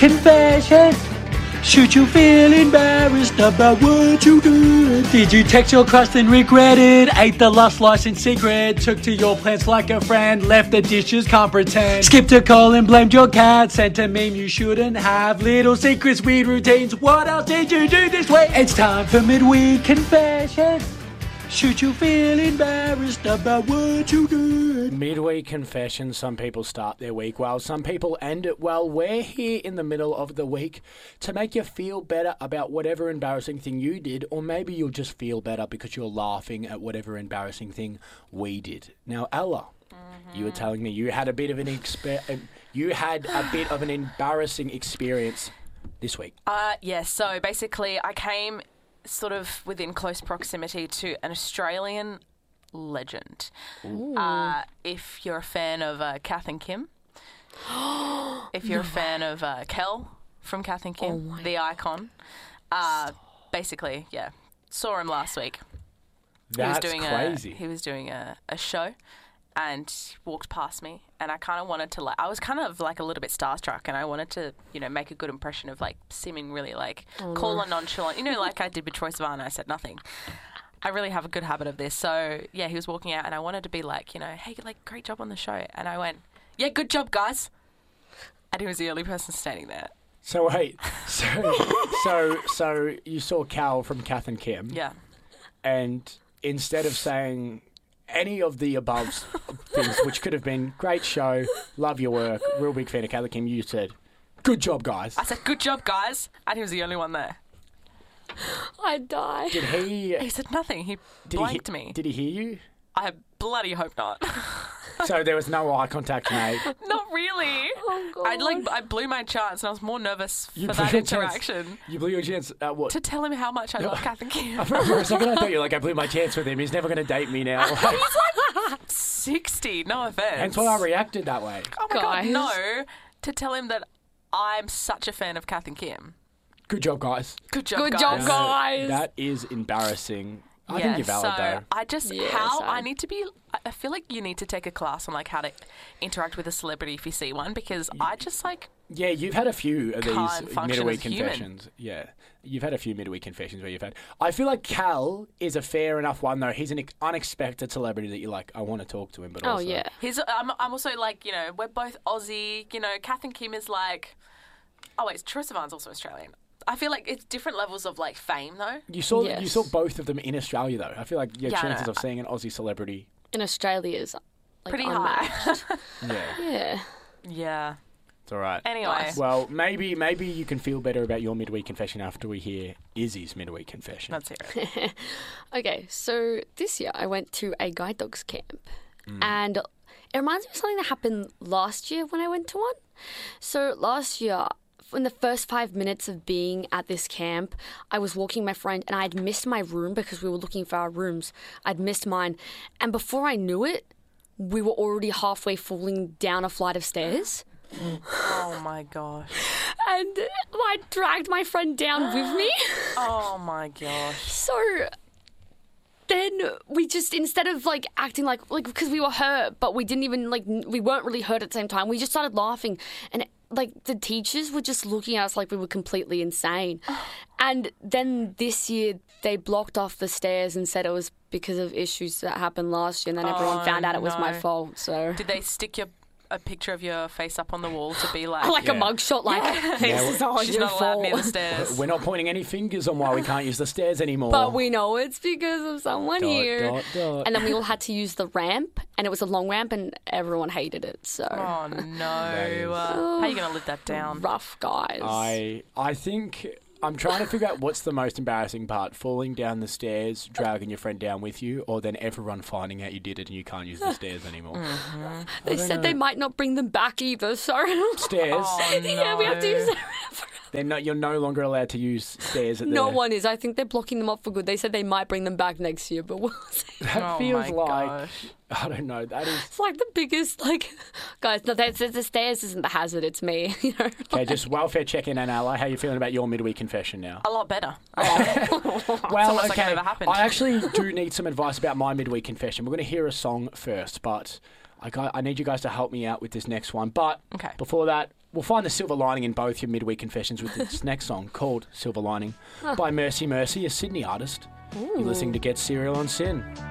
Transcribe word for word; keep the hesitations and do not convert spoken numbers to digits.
confession. Should you feel embarrassed about what you did? Did you text your crush and regret it? Ate the last slice in secret? Took to your plans like a friend? Left the dishes, can't pretend? Skipped a call and blamed your cat? Sent a meme you shouldn't have? Little secrets, weird routines? What else did you do this week? It's time for midweek confession. Should you feel embarrassed about what you did? Midweek confession. Some people start their week well, some people end it well. We're here in the middle of the week to make you feel better about whatever embarrassing thing you did, or maybe you'll just feel better because you're laughing at whatever embarrassing thing we did. Now, Ella, mm-hmm. you were telling me you had a bit of an exper- you had a bit of an embarrassing experience this week. Uh, yes. So basically, I came sort of within close proximity to an Australian legend. Uh, if you're a fan of uh, Kath and Kim, if you're no. a fan of uh, Kel from Kath and Kim, oh the icon, uh, basically, yeah, saw him last week. That's he was doing crazy. A, he was doing a, a show and walked past me, and I kind of wanted to, like, I was kind of like a little bit starstruck, and I wanted to, you know, make a good impression of, like, seeming really, like, oh, cool and nonchalant. You know, like I did with Troye Sivan, I said nothing. I really have a good habit of this. So, yeah, he was walking out, and I wanted to be like, you know, hey, like, great job on the show. And I went, yeah, good job, guys. And he was the only person standing there. So, wait, so, so, so you saw Cal from Kath and Kim. Yeah. And instead of saying any of the above things, which could have been great show, love your work, real big fan of Kath and Kim, you said, good job, guys. I said, good job, guys. And he was the only one there. I died. Did he... He said nothing. He did blanked he, me. Did he hear you? I bloody hope not. So there was no eye contact made? Not really. Oh, God. I like I blew my chance, and I was more nervous for you that interaction. Chance. You blew your chance at what? To tell him how much I love Kath and Kim. For a second I thought you were like, I blew my chance with him. He's never going to date me now. He's like sixty, no offence. Hence why I reacted that way. Oh my Guys. God, no. To tell him that I'm such a fan of Kath and Kim. Good job, guys. Good job, Good guys. job, guys. That is embarrassing. I yeah, think you're valid, so though. I just, Yeah, how, so- I need to be, I feel like you need to take a class on, like, how to interact with a celebrity if you see one, because I just, like... Yeah, you've had a few of Can't these function midweek as human. confessions. Yeah, you've had a few midweek confessions where you've had... I feel like Cal is a fair enough one, though. He's an unexpected celebrity that you're like, I want to talk to him, but Oh, also... yeah. He's, I'm, I'm also, like, you know, we're both Aussie, you know, Kath and Kim is, like... Oh, wait, Troye Sivan's also Australian. I feel like it's different levels of, like, fame, though. You saw Yes. you saw both of them in Australia, though. I feel like your Yeah, I chances know. of seeing an Aussie celebrity... In Australia is like, Pretty unmatched. high. Yeah, Yeah. Yeah. it's all right. Anyway. Nice. Well, maybe maybe you can feel better about your midweek confession after we hear Izzy's midweek confession. Let's hear it. Okay, so this year I went to a guide dogs camp, Mm. and it reminds me of something that happened last year when I went to one. So last year, in the first five minutes of being at this camp, I was walking my friend, and I'd missed my room because we were looking for our rooms. I'd missed mine, and before I knew it, we were already halfway falling down a flight of stairs. Oh, my gosh. And I dragged my friend down with me. Oh, my gosh. So then we just, instead of like acting like, like, because we were hurt, but we didn't even, like, we weren't really hurt at the same time, we just started laughing. And like the teachers were just looking at us like we were completely insane. And then this year they blocked off the stairs and said it was because of issues that happened last year, and then everyone Oh, found out it was my no. fault. So Did they stick your a picture of your face up on the wall to be like... like Yeah. a mugshot, like this Yeah, is all She's your not allowed near the fault. stairs. We're not pointing any fingers on why we can't use the stairs anymore. But we know it's because of someone Dot, here. dot, dot. And then we all had to use the ramp, and it was a long ramp, and everyone hated it. So Oh, no. is- Uh, how are you going to live that down? rough, guys. I I think I'm trying to figure out what's the most embarrassing part: falling down the stairs, dragging your friend down with you, or then everyone finding out you did it and you can't use the stairs anymore. Mm-hmm. They don't said know. they might not bring them back either. So Stairs. Oh, yeah, we have to use no. them. They're not. You're no longer allowed to use stairs at the. No one is. I think they're blocking them up for good. They said they might bring them back next year, but we'll see. That Oh, feels my like gosh. I don't know. That is It's like the biggest, like, guys. No, that's, the stairs isn't the hazard. It's me. You know. okay. Just welfare check in, Anala. How you feeling about your midweek confession now? A lot better. Well, almost like it okay. never happened. I actually do need some advice about my midweek confession. We're going to hear a song first, but I got, I need you guys to help me out with this next one. But Okay. before that, we'll find the silver lining in both your midweek confessions with this next song called Silver Lining by Mercy Mercy, a Sydney artist. You're listening to Get Serial on Sin.